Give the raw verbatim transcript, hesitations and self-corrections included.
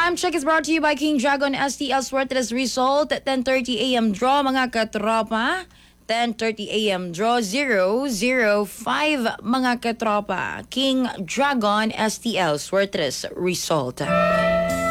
time check is brought to you by King Dragon S T L Swertres result at ten thirty a m draw mga katropa. ten thirty a m draw zero zero five mga katropa. King Dragon S T L Swertres result.